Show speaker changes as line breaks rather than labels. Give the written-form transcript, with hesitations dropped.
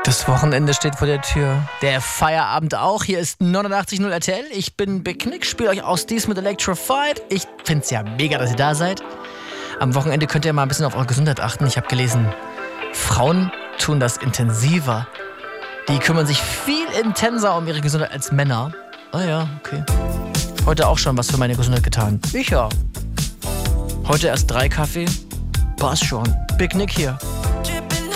Das Wochenende steht vor der Tür. Der Feierabend auch. Hier ist 89.0 RTL. Ich bin Big Nick, spiele euch aus dies mit Electrified. Ich find's ja mega, dass ihr da seid. Am Wochenende könnt ihr mal ein bisschen auf eure Gesundheit achten. Ich habe gelesen, Frauen tun das intensiver. Die kümmern sich viel intenser um ihre Gesundheit als Männer. Ah ja, okay. Heute auch schon was für meine Gesundheit getan. Ich ja. Heute erst 3 Kaffee. Passt schon. Big Nick hier.